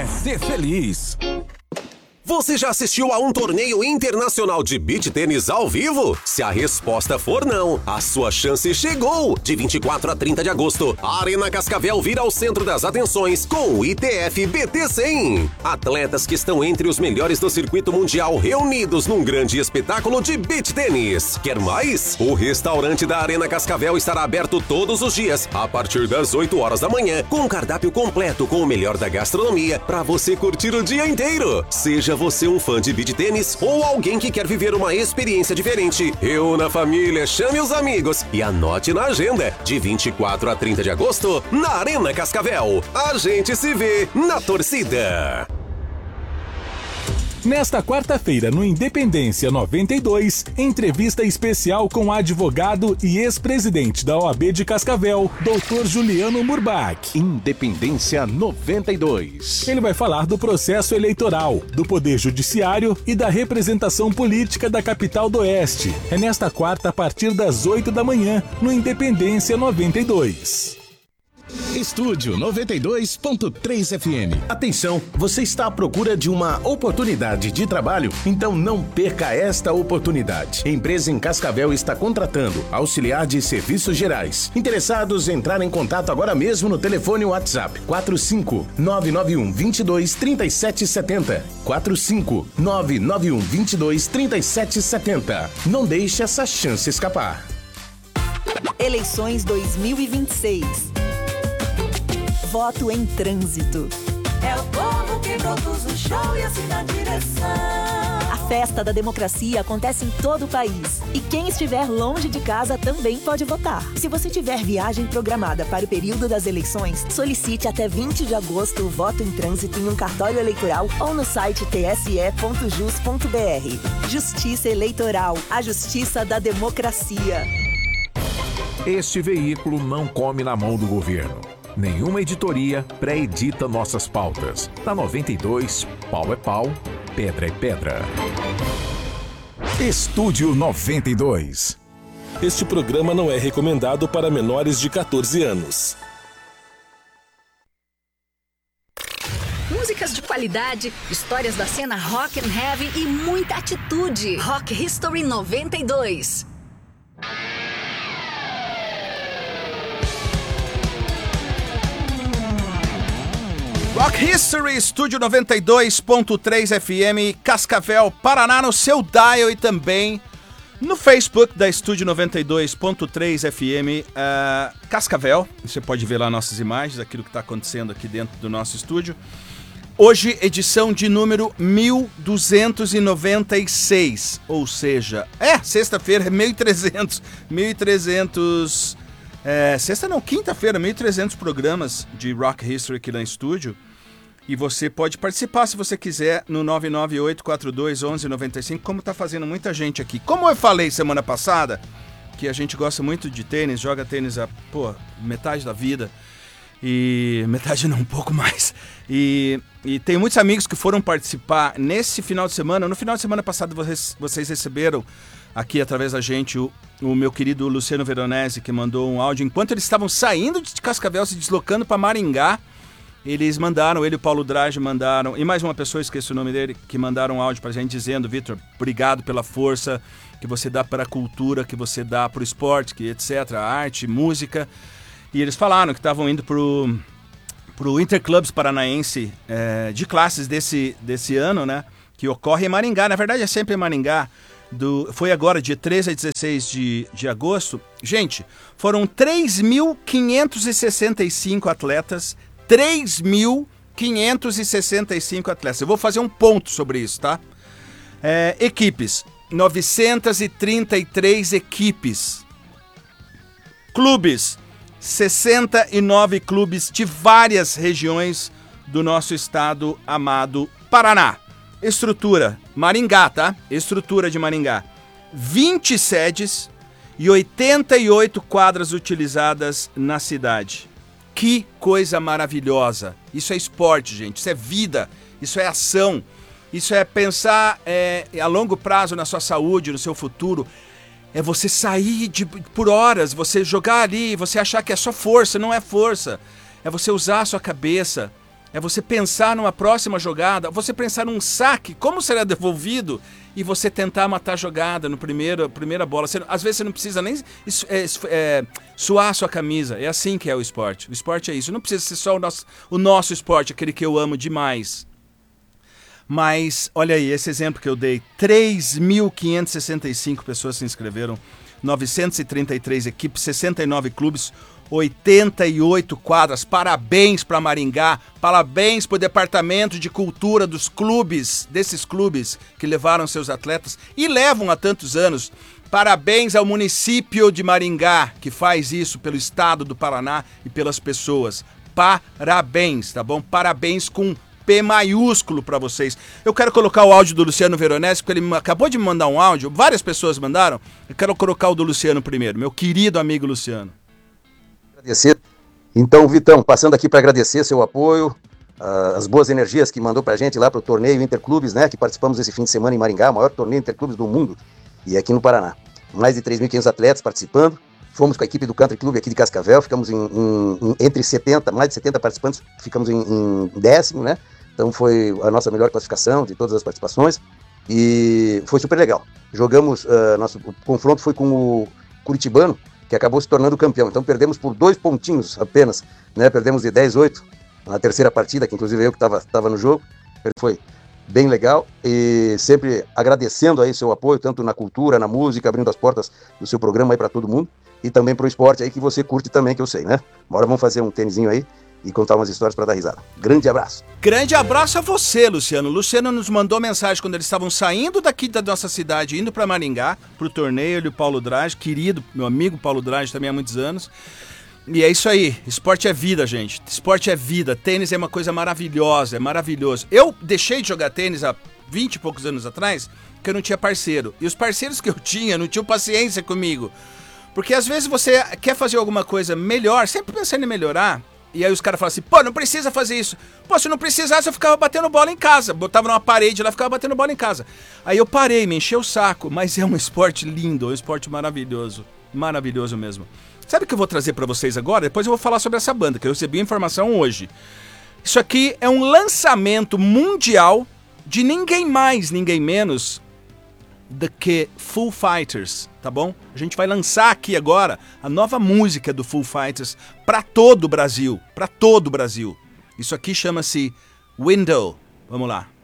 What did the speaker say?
é ser feliz. Você já assistiu a um torneio internacional de beach tênis ao vivo? Se a resposta for não, a sua chance chegou! De 24 a 30 de agosto, a Arena Cascavel vira ao centro das atenções com o ITF BT100. Atletas que estão entre os melhores do circuito mundial reunidos num grande espetáculo de beach tênis. Quer mais? O restaurante da Arena Cascavel estará aberto todos os dias, a partir das 8 horas da manhã, com um cardápio completo com o melhor da gastronomia para você curtir o dia inteiro. Seja você um fã de beach tênis ou alguém que quer viver uma experiência diferente, reúna a família, chame os amigos e anote na agenda. De 24 a 30 de agosto, na Arena Cascavel. A gente se vê na torcida. Nesta quarta-feira, no Independência 92, entrevista especial com o advogado e ex-presidente da OAB de Cascavel, Dr. Juliano Murbach. Independência 92. Ele vai falar do processo eleitoral, do Poder Judiciário e da representação política da capital do Oeste. É nesta quarta, a partir das 8 da manhã, no Independência 92. Estúdio 92.3 FM. Atenção, você está à procura de uma oportunidade de trabalho? Então não perca esta oportunidade. A empresa em Cascavel está contratando auxiliar de serviços gerais. Interessados, entrar em contato agora mesmo no telefone WhatsApp 45991 22 3770. 45991 22 3770. Não deixe essa chance escapar. Eleições 2026. Voto em trânsito. É o povo que produz o show e assim na direção. A festa da democracia acontece em todo o país. E quem estiver longe de casa também pode votar. Se você tiver viagem programada para o período das eleições, solicite até 20 de agosto o voto em trânsito em um cartório eleitoral ou no site tse.jus.br. Justiça Eleitoral, a justiça da democracia. Este veículo não come na mão do governo. Nenhuma editoria pré-edita nossas pautas. Na 92, pau é pau, pedra é pedra. Estúdio 92. Este programa não é recomendado para menores de 14 anos. Músicas de qualidade, histórias da cena rock and heavy e muita atitude. Rock History 92. Rock History, Estúdio 92.3 FM, Cascavel, Paraná, no seu dial e também no Facebook da Estúdio 92.3 FM Cascavel. Você pode ver lá nossas imagens, aquilo que está acontecendo aqui dentro do nosso estúdio. Hoje, edição de número 1296, ou seja, sexta-feira, 1300, sexta não, quinta-feira, 1300 programas de Rock History aqui no estúdio. E você pode participar se você quiser no 998-42-1195, como tá fazendo muita gente aqui. Como eu falei semana passada, que a gente gosta muito de tênis, joga tênis a metade da vida, e metade não, um pouco mais. E tem muitos amigos que foram participar nesse final de semana. No final de semana passado vocês receberam aqui através da gente o meu querido Luciano Veronese, que mandou um áudio. Enquanto eles estavam saindo de Cascavel, se deslocando para Maringá, eles mandaram, ele e o Paulo Drage mandaram, e mais uma pessoa, esqueci o nome dele, que mandaram um áudio pra gente dizendo: Vitor, obrigado pela força que você dá para a cultura, que você dá para o esporte, que etc, arte, música. E eles falaram que estavam indo pro Interclubs Paranaense de classes desse ano, né, que ocorre em Maringá. Na verdade é sempre em Maringá. Foi agora, dia 13 a 16 de agosto. Gente, foram 3.565 atletas. 3.565 atletas. Eu vou fazer um ponto sobre isso, tá? Equipes. 933 equipes. Clubes. 69 clubes de várias regiões do nosso estado amado Paraná. Estrutura, Maringá, tá? Estrutura de Maringá. 20 sedes e 88 quadras utilizadas na cidade. Que coisa maravilhosa. Isso é esporte, gente. Isso é vida. Isso é ação. Isso é pensar a longo prazo na sua saúde, no seu futuro. É você sair por horas, você jogar ali, você achar que é só força. Não é força. É você usar a sua cabeça. É você pensar numa próxima jogada, você pensar num saque, como será devolvido, e você tentar matar a jogada no primeira bola. Às vezes você não precisa nem suar a sua camisa. É assim que é o esporte. O esporte é isso. Não precisa ser só o nosso esporte, aquele que eu amo demais. Mas, olha aí, esse exemplo que eu dei. 3.565 pessoas se inscreveram, 933 equipes, 69 clubes, 88 quadras. Parabéns para Maringá, parabéns para o Departamento de Cultura dos clubes, desses clubes que levaram seus atletas e levam há tantos anos. Parabéns ao município de Maringá, que faz isso pelo estado do Paraná e pelas pessoas. Parabéns, tá bom? Parabéns com P maiúsculo para vocês. Eu quero colocar o áudio do Luciano Veronese, porque ele acabou de me mandar um áudio, várias pessoas mandaram. Eu quero colocar o do Luciano primeiro, meu querido amigo Luciano. Agradecer. Então, Vitão, passando aqui para agradecer seu apoio, as boas energias que mandou pra gente lá pro torneio Interclubes, né, que participamos esse fim de semana em Maringá, o maior torneio Interclubes do mundo, e aqui no Paraná. Mais de 3.500 atletas participando. Fomos com a equipe do Country Club aqui de Cascavel, ficamos entre 70, mais de 70 participantes, ficamos em 10º, né? Então foi a nossa melhor classificação de todas as participações e foi super legal. Jogamos, o confronto foi com o Curitibano, que acabou se tornando campeão. Então perdemos por 2 pontinhos apenas, né? Perdemos de 10-8 na terceira partida, que inclusive eu que estava no jogo. Foi bem legal e sempre agradecendo aí seu apoio, tanto na cultura, na música, abrindo as portas do seu programa aí para todo mundo e também pro esporte aí que você curte também, que eu sei, né? Bora, vamos fazer um tênisinho aí e contar umas histórias para dar risada. Grande abraço. Grande abraço a você, Luciano. Luciano nos mandou mensagem quando eles estavam saindo daqui da nossa cidade, indo para Maringá, pro torneio, ele e o Paulo Drage, querido, meu amigo Paulo Drage também há muitos anos. E é isso aí, esporte é vida, gente. Esporte é vida, tênis é uma coisa maravilhosa, é maravilhoso. Eu deixei de jogar tênis há 20 e poucos anos atrás, porque eu não tinha parceiro. E os parceiros que eu tinha não tinham paciência comigo. Porque às vezes você quer fazer alguma coisa melhor, sempre pensando em melhorar, e aí os caras falam assim, pô, não precisa fazer isso. Pô, se não precisasse eu ficava batendo bola em casa. Botava numa parede lá, ficava batendo bola em casa. Aí eu parei, me encheu o saco, mas é um esporte lindo, é um esporte maravilhoso. Maravilhoso mesmo. Sabe o que eu vou trazer pra vocês agora? Depois eu vou falar sobre essa banda, que eu recebi a informação hoje. Isso aqui é um lançamento mundial de ninguém mais, ninguém menos do que Foo Fighters, tá bom? A gente vai lançar aqui agora a nova música do Foo Fighters pra todo o Brasil, pra todo o Brasil. Isso aqui chama-se Window. Vamos lá.